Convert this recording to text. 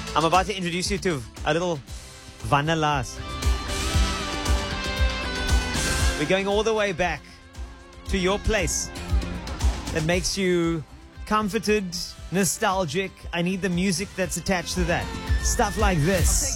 I'm about to introduce you to a little Vanalas. We're going all the way back to your place that makes you comforted, nostalgic. I need the music that's attached to that. Stuff like this.